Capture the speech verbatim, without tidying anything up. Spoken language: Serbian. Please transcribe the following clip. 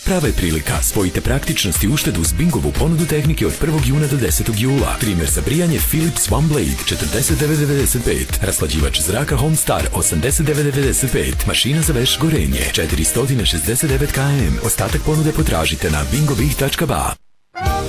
Prava je prilika. Spojite praktičnost i uštedu uz Bingovu ponudu tehnike od prvog juna do desetog jula. Primer za brijanje Philips One Blade četrdeset devet devedeset pet. Raslađivač zraka Homestar osamdeset devet devedeset pet. Mašina za veš gorenje četiristo šezdeset devet kilograma. Ostatak ponude potražite na bingovih tačka ba.